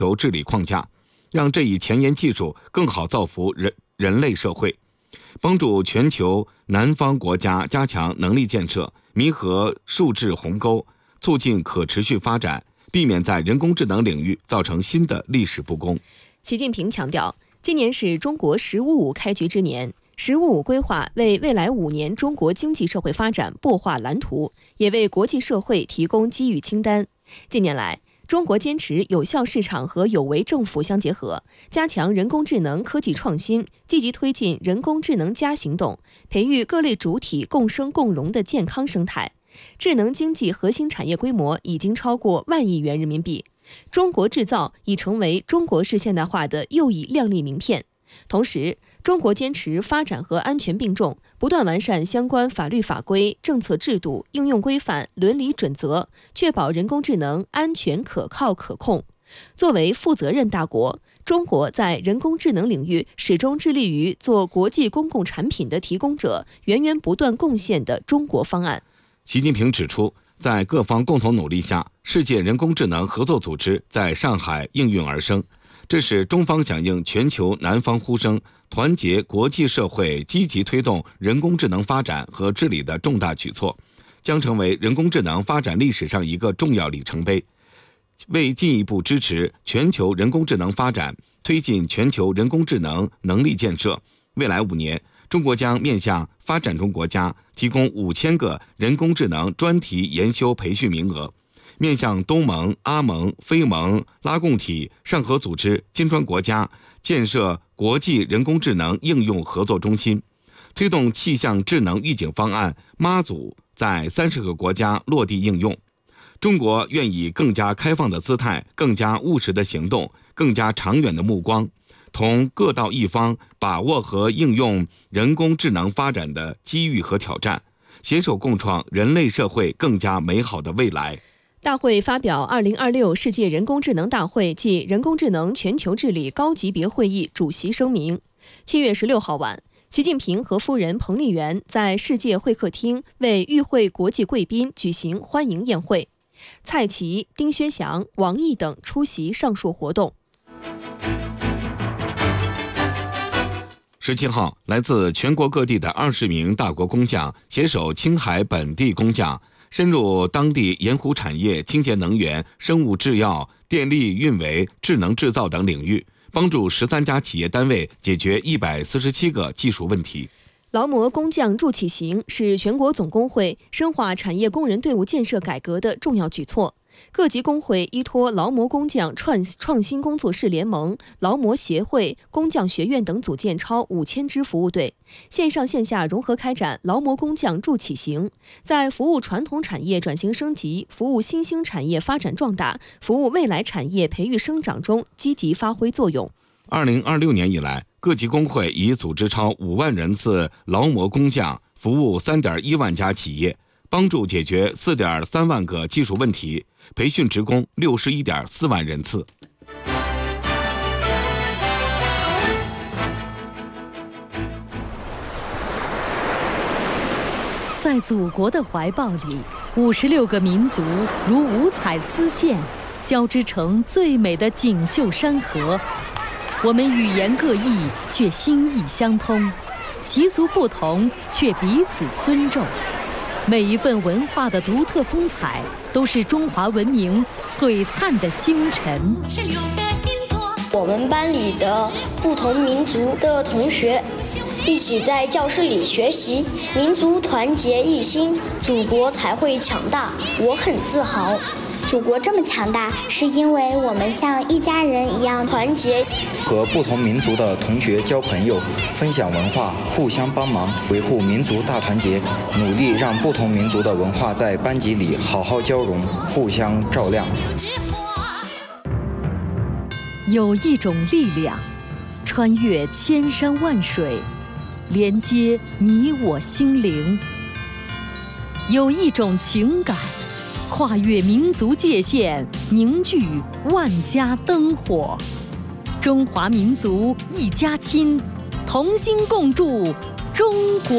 球治理框架，让这一前沿技术更好造福人类社会，帮助全球南方国家加强能力建设，弥合数字鸿沟，促进可持续发展，避免在人工智能领域造成新的历史不公。 习近平强调，今年是中国“十五五”开局之年，“十五五”规划为未来5年中国经济社会发展擘画蓝图，也为国际社会提供机遇清单。近年来，中国坚持有效市场和有为政府相结合，加强人工智能科技创新，积极推进人工智能+行动，培育各类主体共生共荣的健康生态。智能经济核心产业规模已经超过1万亿元人民币，中国制造已成为中国式现代化的又一亮丽名片。同时，中国坚持发展和安全并重，不断完善相关法律法规、政策制度、应用规范、伦理准则，确保人工智能安全、可靠、可控。作为负责任大国，中国在人工智能领域始终致力于做国际公共产品的提供者，源源不断贡献的中国方案。 习近平指出，在各方共同努力下，世界人工智能合作组织在上海应运而生，这是中方响应全球南方呼声，团结国际社会积极推动人工智能发展和治理的重大举措，将成为人工智能发展历史上一个重要里程碑。为进一步支持全球人工智能发展，推进全球人工智能能力建设，未来5年，中国将面向发展中国家提供5000个人工智能专题研修培训名额，面向东盟、阿盟、非盟、拉共体、上合组织、金砖国家建设国际人工智能应用合作中心，推动气象智能预警方案妈祖在30个国家落地应用。中国愿以更加开放的姿态、更加务实的行动、更加长远的目光，同各道一方把握和应用人工智能发展的机遇和挑战，携手共创人类社会更加美好的未来。 大会发表2026世界人工智能大会暨人工智能全球治理高级别会议主席声明。7月16号晚，习近平和夫人彭丽媛在世界会客厅为与会国际贵宾举行欢迎宴会，蔡奇、丁薛祥、王毅等出席上述活动。 17号，来自全国各地的20名大国工匠携手青海本地工匠，深入当地盐湖产业、清洁能源、生物制药、电力运维、智能制造等领域，帮助13家企业单位解决147个技术问题。 劳模工匠助企行是全国总工会深化产业工人队伍建设改革的重要举措。各级工会依托劳模工匠创新工作室联盟、劳模协会、工匠学院等组建超5000支服务队，线上线下融合开展劳模工匠助企行，在服务传统产业转型升级、服务新兴产业发展壮大、服务未来产业培育生长中积极发挥作用。 2026年以来，各级工会已组织超5万人次劳模工匠，服务3.1万家企业，帮助解决4.3万个技术问题，培训职工61.4万人次。 在祖国的怀抱里，56个民族如五彩丝线，交织成最美的锦绣山河。我们语言各异，却心意相通；习俗不同，却彼此尊重。每一份文化的独特风采，都是中华文明璀璨的星辰。 我们班里的不同民族的同学一起在教室里学习，民族团结一心，祖国才会强大。我很自豪。 祖国这么强大，是因为我们像一家人一样团结。 和不同民族的同学交朋友，分享文化，互相帮忙，维护民族大团结，努力让不同民族的文化在班级里好好交融，互相照亮。 有一种力量，穿越千山万水，连接你我心灵；有一种情感，跨越民族界限，凝聚万家灯火。中华民族一家亲，同心共筑中国。